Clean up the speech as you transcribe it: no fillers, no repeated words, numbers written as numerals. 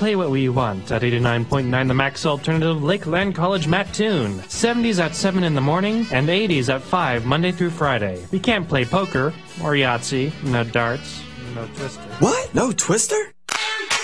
play what we want at 89.9 The Max Alternative Lakeland College Mattoon. 70s at 7 in the morning and 80s at 5 Monday through Friday. We can't play poker or Yahtzee, no darts, no Twister. What? No Twister?